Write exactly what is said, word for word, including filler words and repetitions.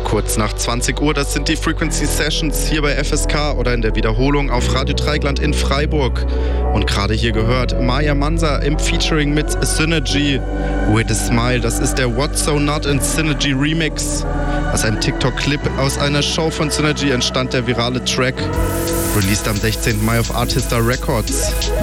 Kurz nach zwanzig Uhr, das sind die Frequency Sessions hier bei F S K oder in der Wiederholung auf Radio Dreieckland in Freiburg. Und gerade hier gehört Maya Mansa im Featuring mit Synergy. With a Smile, das ist der What's So Not in Synergy Remix. Aus einem TikTok-Clip aus einer Show von Synergy entstand der virale Track. Released am sechzehnten Mai auf Artista Records.